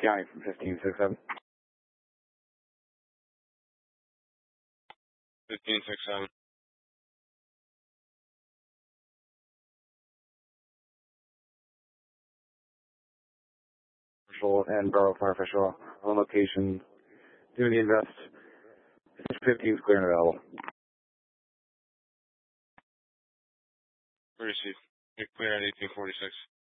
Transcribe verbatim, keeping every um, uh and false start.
County from fifteen six seven. fifteen six seven. And Borough Fire Official on location doing the invest. fifteen is clear and available. Received. You're clear at eighteen forty-six.